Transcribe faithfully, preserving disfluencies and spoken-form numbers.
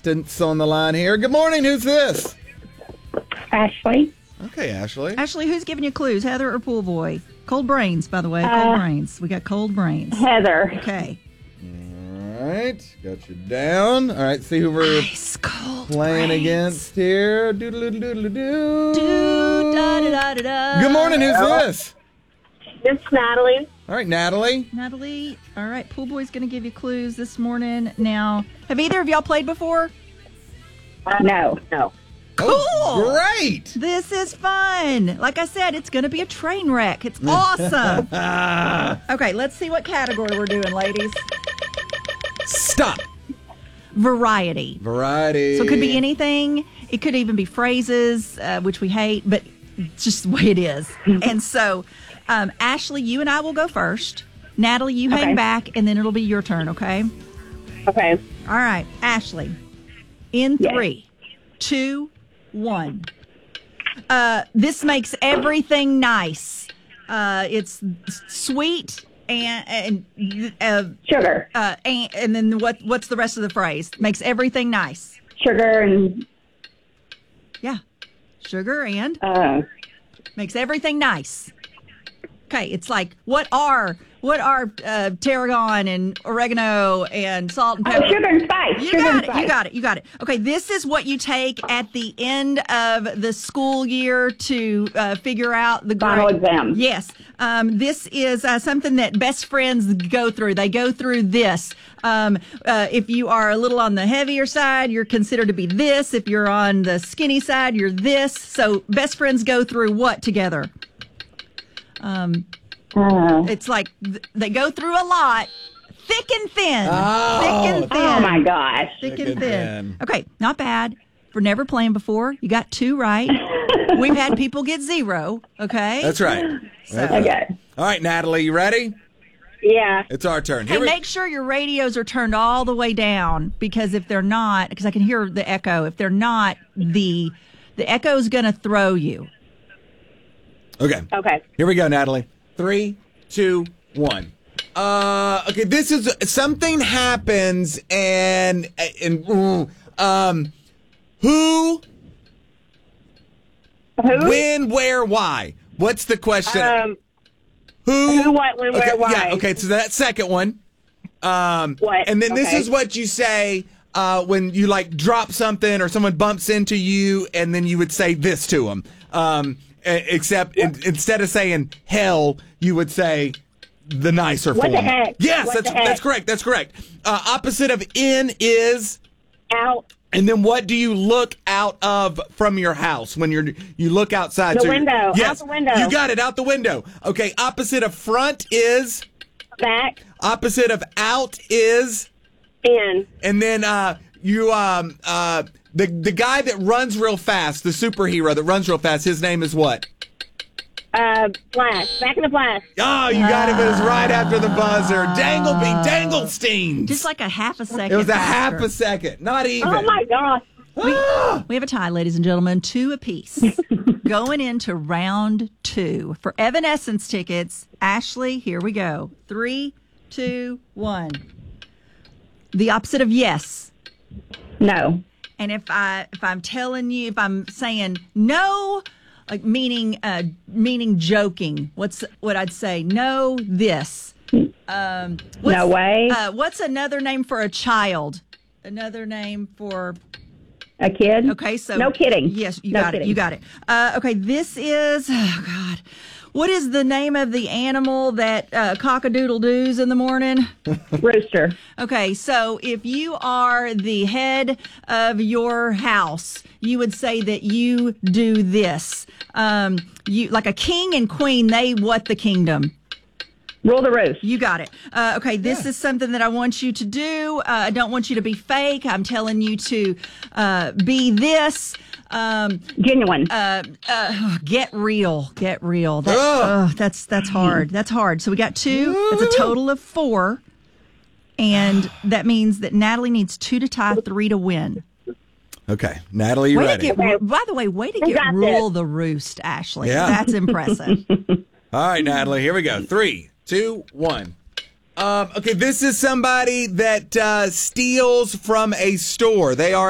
contestants on the line here. Good morning. Who's this? Ashley. Okay, Ashley. Ashley, who's giving you clues, Heather or Pool Boy? Cold brains, by the way. Cold Uh, brains. We got cold brains. Heather. Okay. All right, got you down. All right, see who we're Ice cold playing brains. against here. Doodle-doodle-doodle-doo. Do, da, da, da, da, da. Good morning. Who's this? This is Natalie. All right, Natalie. Natalie. All right, Pool Boy's going to give you clues this morning. Now, have either of y'all played before? No. No. Cool. Oh, great. This is fun. Like I said, it's going to be a train wreck. It's awesome. Okay, let's see what category we're doing, ladies. Stop. Variety. Variety. So it could be anything. It could even be phrases, uh, which we hate, but it's just the way it is. And so, um, Ashley, you and I will go first. Natalie, you Okay. hang back, and then it'll be your turn, okay? Okay. All right, Ashley. In Yes. three, two, one. Uh, this makes everything nice. Uh, it's sweet and and uh, Sugar. uh, and, and then what? What's the rest of the phrase? Makes everything nice. Sugar and Yeah, sugar and uh, makes everything nice. Okay, it's like what are what are uh, tarragon and oregano and salt and oh, pepper? sugar and spice. You sugar got and it. spice. You got it. You got it. Okay, this is what you take at the end of the school year to uh, figure out the Final grade. exam. Yes. Um, this is uh, something that best friends go through. They go through this. Um, uh, if you are a little on the heavier side, you're considered to be this. If you're on the skinny side, you're this. So best friends go through what together? Um, Uh, it's like th- they go through a lot. Thick and thin. Oh. Thick and thin. oh my gosh. Thick Thick and and thin. thin. Okay, not bad. For never playing before, you got two right. We've had people get zero. Okay. That's right. So- That's right. Okay. All right, Natalie, you ready? Yeah. It's our turn. Hey, Here we- make sure your radios are turned all the way down because if they're not, because I can hear the echo. If they're not, the the echo is going to throw you. Okay. Okay. Here we go, Natalie. Three, two, one. Uh, okay, this is something happens and and ooh, um, who, Who? when, where, why? What's the question? Um. who, who, what, when, okay, where, why. Yeah. Okay. So that second one. Um, What? And then this Okay. is what you say uh, when you like drop something or someone bumps into you, and then you would say this to them. Um, e- except in, instead of saying hell, you would say the nicer What form. the heck? Yes, What that's the heck? that's correct. That's correct. Uh, opposite of in is. Out. And then what do you look out of from your house when you're you look outside? The So you're- window. Yes, Out the window. You got it. Out the window. Okay. Opposite of front is. Back. Opposite of out is. In. And then uh, you um uh the the guy that runs real fast, the superhero that runs real fast. His name is what? Uh. Flash. Back in the flash. Oh, you got it. But it was right after the buzzer. Dangleby, Danglestein. Just like a half a second. it was a faster. half a second, not even. Oh my gosh. Ah! We have a tie, ladies and gentlemen, two apiece. Going into round two. For Evanescence tickets, Ashley, here we go. Three, two, one. The opposite of yes. No. And if I if I'm telling you, if I'm saying no, like meaning uh meaning joking, what's what I'd say? No, this. Um what's, No way. Uh, what's another name for a child? Another name for A kid? Okay, so no kidding. Yes, you No got kidding. it. You got it. Uh, okay, this is oh god, what is the name of the animal that uh, cockadoodle doos in the morning? Rooster. Okay, so if you are the head of your house, you would say that you do this. Um, you like a king and queen. They what the kingdom. Rule the roost. You got it. Uh, okay, this is something that I want you to do. Uh, I don't want you to be fake. I'm telling you to uh, be this. Um, Genuine. uh, uh, get real. Get real. That, Ugh. uh, that's that's hard. That's hard. So we got two. That's a total of four. And that means that Natalie needs two to tie, three to win. Okay, Natalie, you Way to ready? get, by the way, way to We get got rule the roost, Ashley. Yeah. That's impressive. All right, Natalie, here we go. Three, two, one. Um, okay, this is somebody that uh, steals from a store. They are